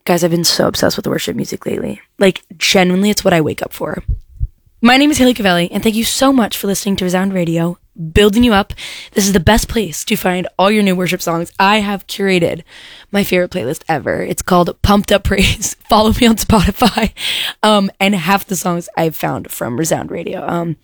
Guys, I've been so obsessed with worship music lately. Like, genuinely, it's what I wake up for. My name is Haley Cavelli, and thank you so much for listening to Resound Radio, building you up. This is the best place to find all your new worship songs. I have curated my favorite playlist ever. It's called Pumped Up Praise. Follow me on Spotify. And half the songs I've found from Resound Radio.